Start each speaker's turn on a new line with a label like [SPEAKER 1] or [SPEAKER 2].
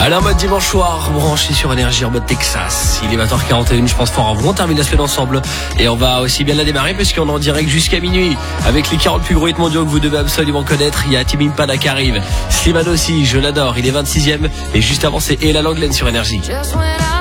[SPEAKER 1] Alors mode dimanche soir, branché sur Énergie en mode Texas. Il est 20h41, je pense fort à vous. On termine la semaine ensemble et on va aussi bien la démarrer parce qu'on est en direct jusqu'à minuit avec les 40 plus gros hits mondiaux que vous devez absolument connaître. Il y a Tim Impala qui arrive, Slimane aussi, je l'adore, il est 26e et juste avant c'est Ella Langlen sur Énergie.
[SPEAKER 2] Just when